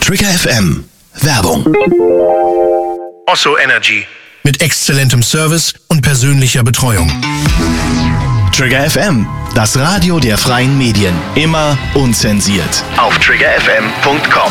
Trigger FM. Werbung. Osso Energy. Mit exzellentem Service und persönlicher Betreuung. Trigger FM, das Radio der freien Medien. Immer unzensiert. Auf triggerfm.com.